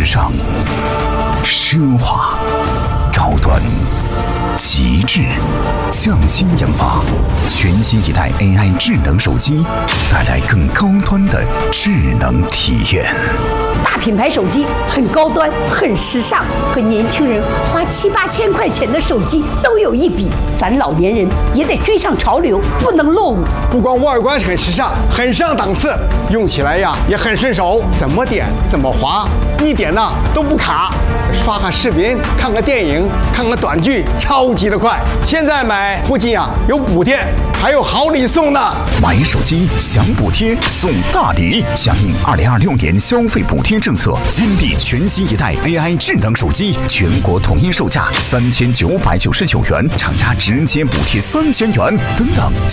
尚、奢华、高端、极致，匠心研发，全新一代 AI 智能手机，带来更高端的智能体验。 大品牌手机很高端，很时尚，和年轻人花7、8千块钱的手机都有一比。咱老年人也得追上潮流，不能落伍。 不光外观很时尚，很上档次，用起来呀也很顺手，怎么点怎么滑，一点呢都不卡。刷个视频，看个电影，看个短剧，超级的快。现在买不仅有补贴，还有好礼送呢。 买手机享补贴送大礼，响应2026年消费补贴政策，金地全新一代 AI 智能手机，全国统一售价3999元，厂家直接补贴3000元，等等。